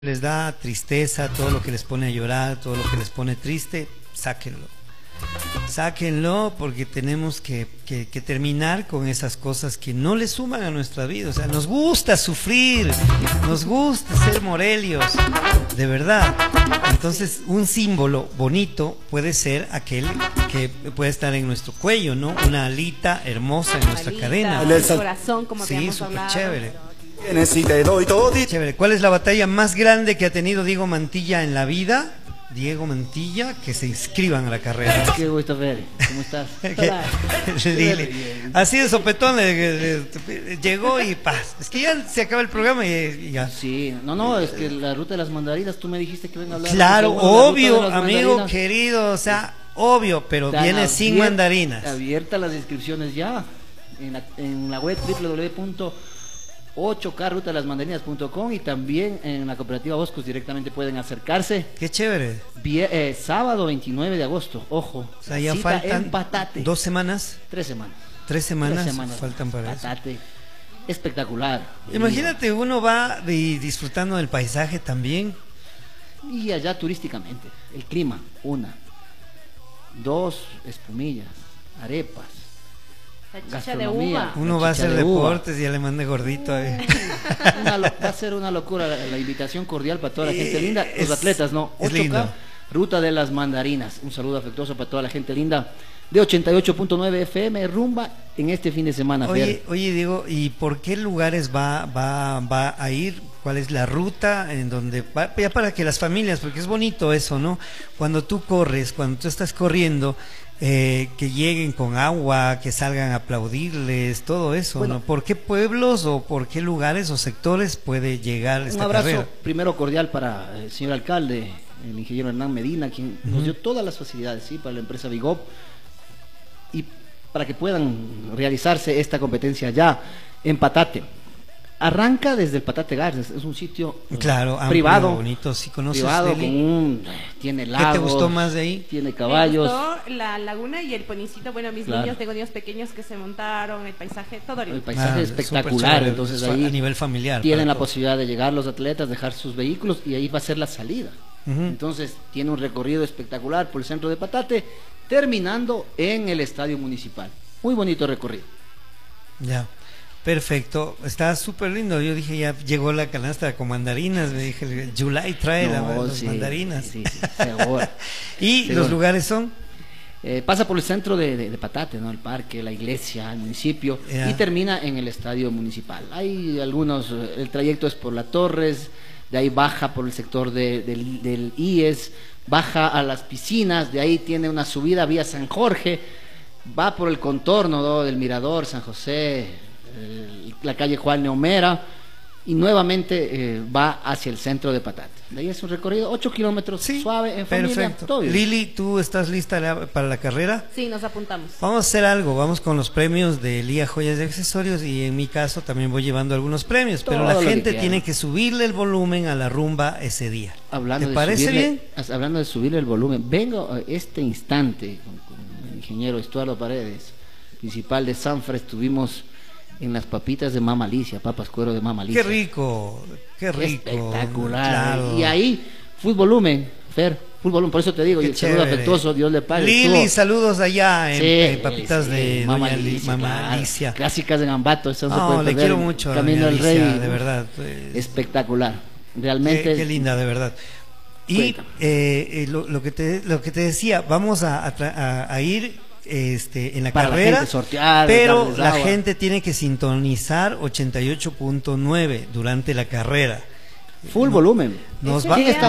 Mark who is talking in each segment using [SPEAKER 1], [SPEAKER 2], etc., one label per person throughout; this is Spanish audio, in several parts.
[SPEAKER 1] les da tristeza, todo lo que les pone a llorar, todo lo que les pone triste, sáquenlo. Sáquenlo porque tenemos que terminar con esas cosas que no le suman a nuestra vida. O sea, nos gusta sufrir, nos gusta ser morelios, de verdad. Entonces, un símbolo bonito puede ser aquel que puede estar en nuestro cuello, ¿no? Una alita hermosa en nuestra cadena.
[SPEAKER 2] El corazón, como
[SPEAKER 1] sí, súper chévere. Chévere. ¿Cuál es la batalla más grande que ha tenido Diego Mantilla en la vida? Diego Mantilla, que se inscriban a la carrera.
[SPEAKER 3] Qué gusto ver, ¿cómo estás?
[SPEAKER 1] Lili. Así de sopetón llegó y paz. Es que ya se acaba el programa y ya.
[SPEAKER 3] Sí, no, es que la ruta de las mandarinas, tú me dijiste que venga a hablar.
[SPEAKER 1] Claro, obvio, amigo querido, o sea, obvio, pero viene sin mandarinas.
[SPEAKER 3] Abiertas las inscripciones ya en la web www.8krutalasmandarinas.com y también en la cooperativa Boscos directamente pueden acercarse.
[SPEAKER 1] Qué chévere.
[SPEAKER 3] Sábado 29 de agosto, ojo.
[SPEAKER 1] O sea, ya faltan
[SPEAKER 3] Patate.
[SPEAKER 1] 2 semanas.
[SPEAKER 3] 3 semanas.
[SPEAKER 1] 3 semanas faltan para
[SPEAKER 3] Patate. Eso. Espectacular.
[SPEAKER 1] Imagínate, uno va disfrutando del paisaje también.
[SPEAKER 3] Y allá turísticamente, el clima, 1, 2 espumillas, arepas.
[SPEAKER 2] La chicha de uva.
[SPEAKER 1] Uno va a hacer deportes y ya le mande gordito.
[SPEAKER 3] Va a ser una locura la invitación cordial para toda la gente linda. Los atletas, ¿no? 8K, Ruta de las Mandarinas. Un saludo afectuoso para toda la gente linda de 88.9 FM, rumba en este fin de semana.
[SPEAKER 1] Oye, Diego, ¿y por qué lugares va a ir? ¿Cuál es la ruta en donde va? Ya para que las familias, porque es bonito eso, ¿no? Cuando tú corres, cuando tú estás corriendo, que lleguen con agua, que salgan a aplaudirles, todo eso, bueno, ¿no? ¿Por qué pueblos o por qué lugares o sectores puede llegar esta carrera? Un abrazo
[SPEAKER 3] primero cordial para el señor alcalde, el ingeniero Hernán Medina, quien nos dio todas las facilidades, ¿sí? Para la empresa Bigop y para que puedan realizarse esta competencia ya en Patate. Arranca desde el Patate Gardens, es un sitio amplio, privado,
[SPEAKER 1] bonito, sí conoces,
[SPEAKER 3] privado, tiene lagos.
[SPEAKER 1] ¿Qué te gustó más de ahí?
[SPEAKER 3] Tiene caballos.
[SPEAKER 2] Me gustó la laguna y el ponicito, bueno, mis niños, tengo niños pequeños que se montaron, el paisaje, todo lindo.
[SPEAKER 3] El paisaje es espectacular, entonces ahí
[SPEAKER 1] a nivel familiar.
[SPEAKER 3] Tienen la posibilidad de llegar los atletas, dejar sus vehículos y ahí va a ser la salida. Entonces tiene un recorrido espectacular por el centro de Patate, terminando en el estadio municipal. Muy bonito recorrido.
[SPEAKER 1] Ya. Perfecto, está súper lindo. Yo dije, ya llegó la canasta con mandarinas. Me dije, July trae las mandarinas.
[SPEAKER 3] Sí, seguro.
[SPEAKER 1] ¿Y seguro. Los lugares son?
[SPEAKER 3] Pasa por el centro de Patate, ¿no? El parque, la iglesia, el municipio, y termina en el estadio municipal. Hay algunos, el trayecto es por la Torres, de ahí baja por el sector del IES, baja a las piscinas, de ahí tiene una subida vía San Jorge, va por el contorno, ¿no? Del Mirador, San José, la calle Juan Neomera y nuevamente va hacia el centro de Patate. De ahí es un recorrido 8 kilómetros, suave, en familia.
[SPEAKER 1] Perfecto.
[SPEAKER 3] Todo bien.
[SPEAKER 1] Lili, ¿tú estás lista para la carrera?
[SPEAKER 2] Sí, nos apuntamos.
[SPEAKER 1] Vamos a hacer algo, vamos con los premios de Lía Joyas y Accesorios y en mi caso también voy llevando algunos premios, pero la gente tiene que subirle el volumen a la rumba ese día. ¿Te parece bien?
[SPEAKER 3] Hablando de subirle el volumen, vengo a este instante con el ingeniero Estuardo Paredes, principal de Sanfra, estuvimos en las papitas de Mama Alicia, papas cuero de Mama Alicia.
[SPEAKER 1] Qué rico.
[SPEAKER 3] Espectacular.
[SPEAKER 1] Claro.
[SPEAKER 3] Y ahí, full volumen, Fer, full volumen, por eso te digo, y el saludo afectuoso, Dios le pague.
[SPEAKER 1] Lili, saludos allá en papitas de
[SPEAKER 3] Mama
[SPEAKER 1] Alicia.
[SPEAKER 3] Clásicas de Gambato, eso
[SPEAKER 1] no se puede le quiero mucho.
[SPEAKER 3] Camino al Rey,
[SPEAKER 1] de verdad.
[SPEAKER 3] Espectacular. Realmente.
[SPEAKER 1] Qué linda, de verdad. Y lo que te decía, vamos a ir en la carrera, pero la gente tiene que sintonizar 88.9 durante la carrera.
[SPEAKER 3] Full volumen.
[SPEAKER 1] Nos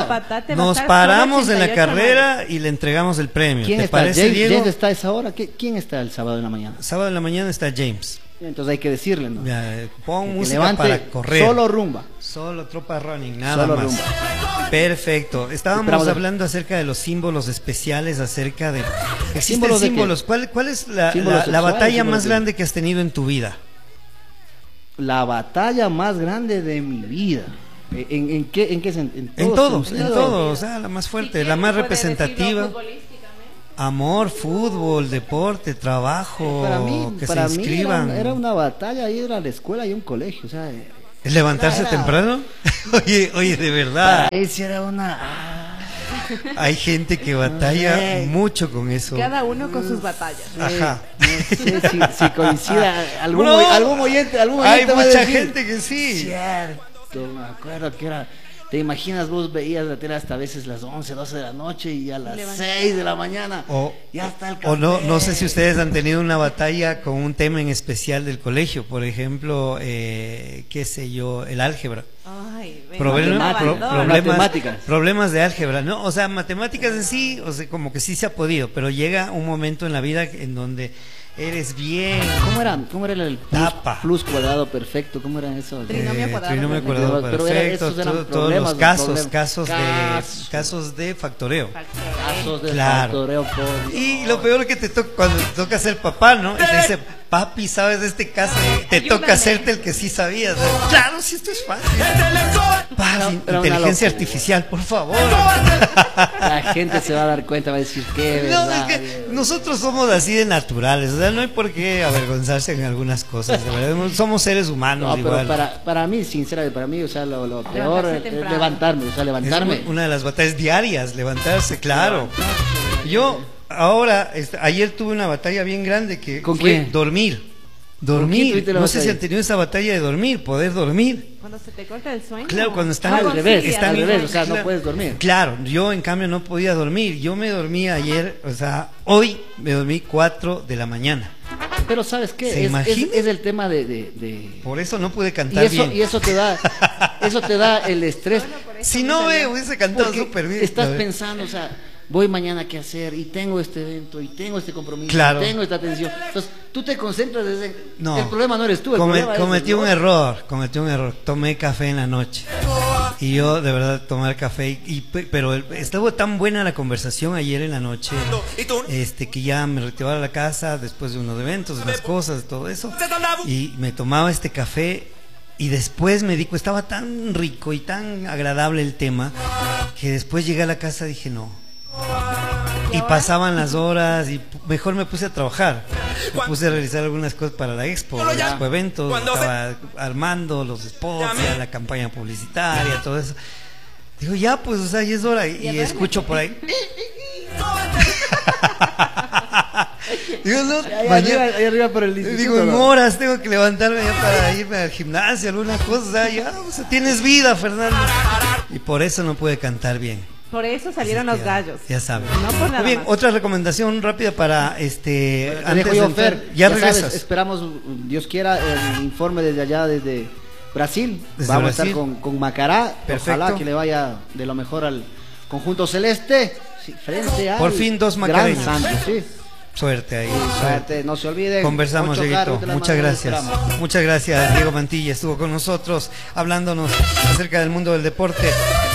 [SPEAKER 1] paramos en la carrera y le entregamos el premio.
[SPEAKER 3] ¿Quién
[SPEAKER 1] ¿Te
[SPEAKER 3] está?
[SPEAKER 1] parece, Diego?
[SPEAKER 3] ¿James está a esa hora? ¿Quién está el sábado en la mañana?
[SPEAKER 1] Sábado en la mañana está James.
[SPEAKER 3] Entonces hay que decirle, ¿no?
[SPEAKER 1] Pon música para correr.
[SPEAKER 3] Solo rumba.
[SPEAKER 1] Solo tropa running, nada más. Rumba. Perfecto. Estábamos hablando acerca de los símbolos especiales, acerca de... ¿Existen símbolos? ¿Cuál es la batalla más grande que has tenido en tu vida?
[SPEAKER 3] La batalla más grande de mi vida. ¿En qué sentido?
[SPEAKER 1] En todo, o sea, la más fuerte, la más representativa. Amor, fútbol, deporte, trabajo,
[SPEAKER 3] para mí
[SPEAKER 1] se inscriban.
[SPEAKER 3] Era una batalla ir a la escuela y un colegio, o sea,
[SPEAKER 1] ¿Es levantarse temprano? Oye, de verdad.
[SPEAKER 3] Esa era una...
[SPEAKER 1] Hay gente que batalla mucho con eso.
[SPEAKER 2] Cada uno con sus batallas.
[SPEAKER 1] Ajá.
[SPEAKER 3] No sé si coincide algún oyente
[SPEAKER 1] hay
[SPEAKER 3] va a
[SPEAKER 1] mucha
[SPEAKER 3] decir,
[SPEAKER 1] gente que sí.
[SPEAKER 3] Cierto, me acuerdo que era... ¿Te imaginas? Vos veías la tele hasta a veces las 11, 12 de la noche y a las 6 de la mañana ya está el café.
[SPEAKER 1] O no sé si ustedes han tenido una batalla con un tema en especial del colegio, por ejemplo, qué sé yo, el álgebra.
[SPEAKER 2] Ay,
[SPEAKER 1] problemas de álgebra, ¿no? O sea, matemáticas en sí, o sea, como que sí se ha podido, pero llega un momento en la vida en donde eres bien.
[SPEAKER 3] ¿Cómo era el plus cuadrado perfecto? ¿Cómo era eso?
[SPEAKER 1] Trinomio cuadrado perfecto. Todos los casos de factoreo. Factoreo. Y lo peor es que te toca cuando te toca ser papá, ¿no? Y te dice, papi, ¿sabes de este caso? Te toca hacerte el que sí sabías. Claro, si esto es fácil. Inteligencia artificial, por favor.
[SPEAKER 3] La gente se va a dar cuenta, va a decir que
[SPEAKER 1] es que nosotros somos así de naturales, o sea, no hay por qué avergonzarse en algunas cosas, de verdad. Somos seres humanos.
[SPEAKER 3] No,
[SPEAKER 1] igual.
[SPEAKER 3] Pero para mí, sinceramente, para mí, o sea, lo peor es levantarme.
[SPEAKER 1] Es una de las batallas diarias, levantarse, claro. Yo ahora, ayer tuve una batalla bien grande que fue dormir. No sé si han tenido esa batalla de dormir, poder dormir.
[SPEAKER 2] Cuando se te corta el sueño.
[SPEAKER 1] Claro, cuando están
[SPEAKER 3] al revés, o sea, no puedes dormir.
[SPEAKER 1] Claro, yo en cambio no podía dormir. Yo me dormí ayer, o sea, hoy me dormí 4 de la mañana.
[SPEAKER 3] Pero ¿sabes qué? Es el tema de...
[SPEAKER 1] Por eso no pude cantar bien.
[SPEAKER 3] Y eso te da el estrés.
[SPEAKER 1] Si no hubiese cantado súper bien.
[SPEAKER 3] Estás pensando, o sea, voy mañana qué hacer y tengo este evento y tengo este compromiso,
[SPEAKER 1] claro.
[SPEAKER 3] Y tengo esta atención. Entonces, tú te concentras desde... No, el problema no eres tú,
[SPEAKER 1] cometí un error. Tomé café en la noche. Y yo de verdad tomé café pero estuvo tan buena la conversación ayer en la noche, que ya me retiraba a la casa después de unos eventos, de unas cosas, todo eso. Y me tomaba este café y después me dijo, estaba tan rico y tan agradable el tema que después llegué a la casa y dije, no. Y pasaban las horas y mejor me puse a trabajar. Me puse a realizar algunas cosas para la expo, los eventos, estaba armando los spots, la campaña publicitaria, todo eso. Digo, ya pues, o sea, ya es hora. Y escucho por ahí. Digo, no,
[SPEAKER 3] ahí arriba por el instituto.
[SPEAKER 1] Digo, en horas tengo que levantarme ya para irme al gimnasio, algunas cosas. O sea, tienes vida, Fernando. Y por eso no pude cantar bien.
[SPEAKER 2] Por eso salieron los gallos.
[SPEAKER 1] Ya saben.
[SPEAKER 2] No por nada.
[SPEAKER 1] Muy bien,
[SPEAKER 2] más.
[SPEAKER 1] otra recomendación rápida para antes
[SPEAKER 3] de
[SPEAKER 1] entrar. Ya regresas.
[SPEAKER 3] Sabes, esperamos, Dios quiera, el informe desde allá, desde Brasil. Vamos a estar con Macará.
[SPEAKER 1] Perfecto.
[SPEAKER 3] Ojalá que le vaya de lo mejor al conjunto celeste. Sí, frente a
[SPEAKER 1] por fin 2 macareños.
[SPEAKER 3] Sí.
[SPEAKER 1] Suerte ahí.
[SPEAKER 3] Suerte, no se olviden.
[SPEAKER 1] Conversamos, Dieguito. Muchas gracias. Muchas gracias, Diego Mantilla. Estuvo con nosotros hablándonos acerca del mundo del deporte.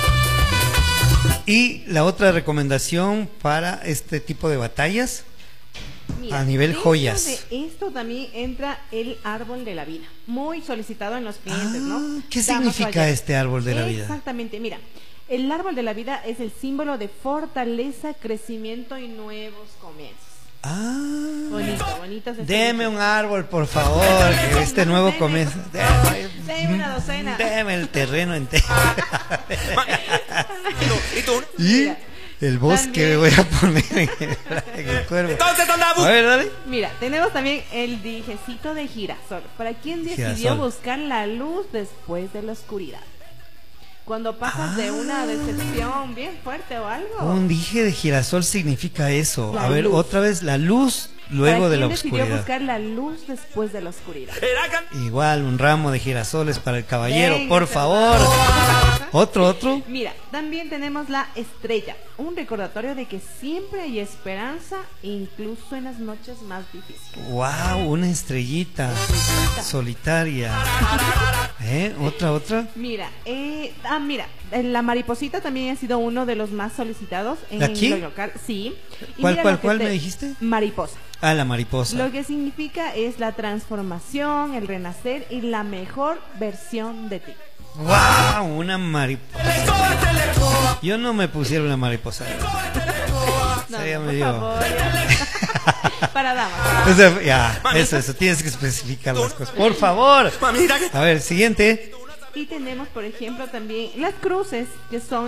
[SPEAKER 1] Y la otra recomendación para este tipo de batallas, a nivel joyas.
[SPEAKER 2] De esto también entra el árbol de la vida, muy solicitado en los clientes, ¿no?
[SPEAKER 1] ¿Qué significa este árbol de la vida?
[SPEAKER 2] Exactamente, mira, el árbol de la vida es el símbolo de fortaleza, crecimiento y nuevos comienzos. Bonito.
[SPEAKER 1] Deme un árbol, por favor, que este nuevo comienzo.
[SPEAKER 2] Deme una docena.
[SPEAKER 1] Deme el terreno entero. Y el bosque me voy a poner en el cuervo. A ver, dale.
[SPEAKER 2] Mira, tenemos también el dijecito de girasol. ¿Para quien decidió buscar la luz después de la oscuridad? Cuando pasas de una decepción bien fuerte o algo.
[SPEAKER 1] Un dije de girasol significa eso. A ver, otra vez, la luz luego de la oscuridad.
[SPEAKER 2] Decidió buscar la luz después de la oscuridad.
[SPEAKER 1] Igual, un ramo de girasoles para el caballero, por favor. Otro.
[SPEAKER 2] Mira, también tenemos la estrella, un recordatorio de que siempre hay esperanza, incluso en las noches más difíciles.
[SPEAKER 1] Wow, una estrellita solitaria. Otra.
[SPEAKER 2] Mira, la mariposita también ha sido uno de los más solicitados en lo local. Sí.
[SPEAKER 1] ¿Cuál me dijiste?
[SPEAKER 2] Mariposa.
[SPEAKER 1] La mariposa.
[SPEAKER 2] Lo que significa es la transformación, el renacer y la mejor versión de ti.
[SPEAKER 1] ¡Wow! Una mariposa. Yo no me pusiera una mariposa. Sería medio...
[SPEAKER 2] Para damas.
[SPEAKER 1] O sea, eso, tienes que especificar las cosas. Por favor. A ver, siguiente.
[SPEAKER 2] Y tenemos, por ejemplo, también las cruces, que son